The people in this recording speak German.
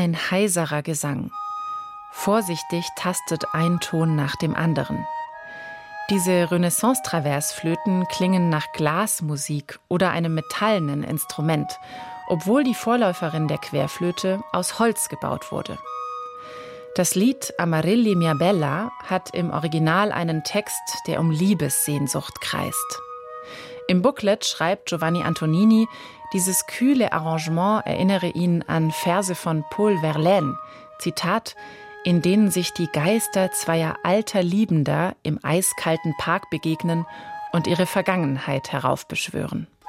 ein heiserer Gesang. Vorsichtig tastet ein Ton nach dem anderen. Diese Renaissance-Traversflöten klingen nach Glasmusik oder einem metallenen Instrument, obwohl die Vorläuferin der Querflöte aus Holz gebaut wurde. Das Lied Amarilli mia bella hat im Original einen Text, der um Liebessehnsucht kreist. Im Booklet schreibt Giovanni Antonini, dieses kühle Arrangement erinnere ihn an Verse von Paul Verlaine, Zitat, in denen sich die Geister zweier alter Liebender im eiskalten Park begegnen und ihre Vergangenheit heraufbeschwören.